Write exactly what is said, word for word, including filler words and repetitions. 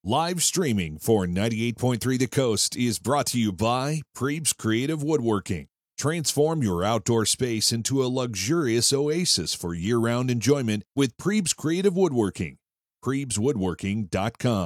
Live streaming for ninety-eight point three The Coast is brought to you by Prebes Creative Woodworking. Transform your outdoor space into a luxurious oasis for year-round enjoyment with Prebes Creative Woodworking. Prebes Woodworking dot com